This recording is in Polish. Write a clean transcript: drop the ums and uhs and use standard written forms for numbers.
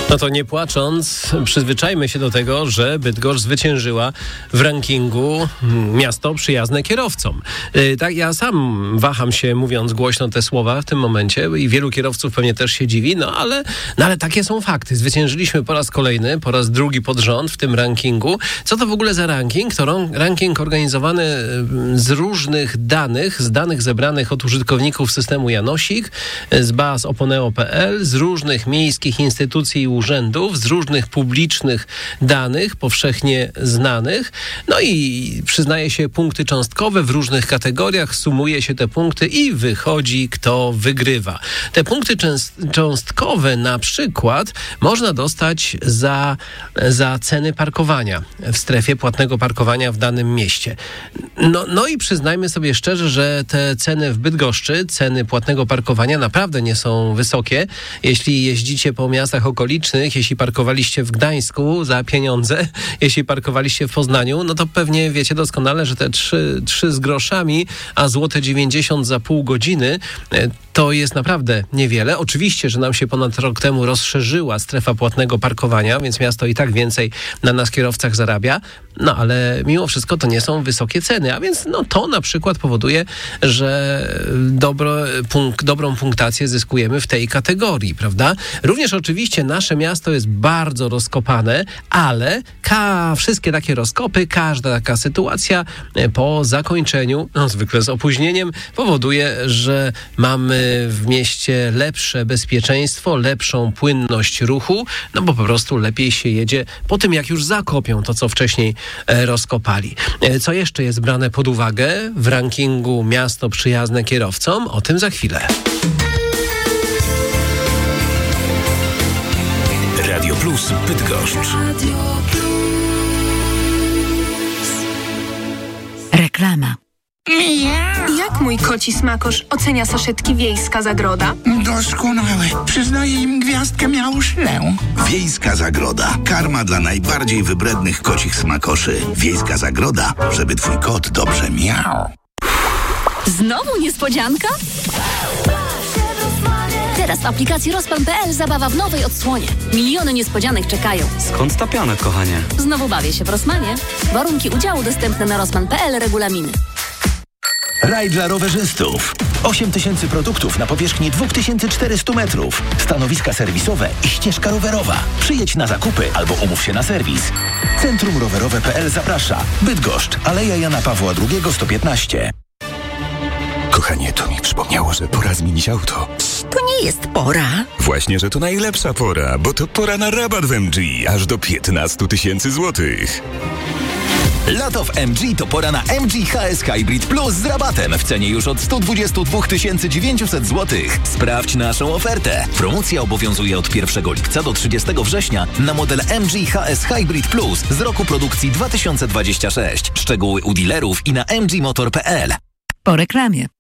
No to nie płacząc, przyzwyczajmy się do tego, że Bydgoszcz zwyciężyła w rankingu miasto przyjazne kierowcom. Tak, ja sam waham się, mówiąc głośno te słowa w tym momencie i wielu kierowców pewnie też się dziwi, no ale takie są fakty. Zwyciężyliśmy po raz kolejny, po raz drugi pod rząd w tym rankingu. Co to w ogóle za ranking? To ranking organizowany z różnych danych, z danych zebranych od użytkowników systemu Janosik, z baz oponeo.pl, z różnych miejskich instytucji i urzędów, z różnych publicznych danych, powszechnie znanych. No i przyznaje się punkty cząstkowe w różnych kategoriach, sumuje się te punkty i wychodzi, kto wygrywa. Te punkty cząstkowe na przykład można dostać za ceny parkowania w strefie płatnego parkowania w danym mieście. No i przyznajmy sobie szczerze, że te ceny w Bydgoszczy, ceny płatnego parkowania naprawdę nie są wysokie. Jeśli jeździcie po miastach okolicznych, jeśli parkowaliście w Gdańsku za pieniądze, jeśli parkowaliście w Poznaniu, no to pewnie wiecie doskonale, że te 3 z groszami, a złote 90 za pół godziny, to jest naprawdę niewiele. Oczywiście, że nam się ponad rok temu rozszerzyła strefa płatnego parkowania, więc miasto i tak więcej na nas kierowcach zarabia, no ale mimo wszystko to nie są wysokie ceny, a więc to na przykład powoduje, że dobrą punktację zyskujemy w tej kategorii, prawda? Również oczywiście nasze miasto jest bardzo rozkopane, ale wszystkie takie rozkopy, każda taka sytuacja po zakończeniu, zwykle z opóźnieniem, powoduje, że mamy w mieście lepsze bezpieczeństwo, lepszą płynność ruchu, bo po prostu lepiej się jedzie po tym, jak już zakopią to, co wcześniej rozkopali. Co jeszcze jest brane pod uwagę w rankingu miasto przyjazne kierowcom? O tym za chwilę. Radio Plus Bydgoszcz. Reklama. Jak mój koci smakosz ocenia saszetki Wiejska Zagroda? Doskonałe. Przyznaję im gwiazdkę miałuszlę. Wiejska Zagroda. Karma dla najbardziej wybrednych kocich smakoszy. Wiejska Zagroda, żeby twój kot dobrze miał. Znowu niespodzianka? Teraz w aplikacji Rosman.pl zabawa w nowej odsłonie. Miliony niespodzianek czekają. Skąd ta piana, kochanie? Znowu bawię się w Rosmanie. Warunki udziału dostępne na Rosman.pl, regulaminy. Raj dla rowerzystów. 8000 produktów na powierzchni 2400 metrów. Stanowiska serwisowe i ścieżka rowerowa. Przyjedź na zakupy albo umów się na serwis. Centrum Rowerowe.pl zaprasza. Bydgoszcz, Aleja Jana Pawła II 115. Kochanie, to mi przypomniało, że pora zmienić auto. To nie jest pora. Właśnie, że to najlepsza pora, bo to pora na rabat w MG, aż do 15 000 złotych. Lato w MG to pora na MG HS Hybrid Plus z rabatem w cenie już od 122 900 zł. Sprawdź naszą ofertę. Promocja obowiązuje od 1 lipca do 30 września na model MG HS Hybrid Plus z roku produkcji 2026. Szczegóły u dealerów i na mgmotor.pl. Po reklamie.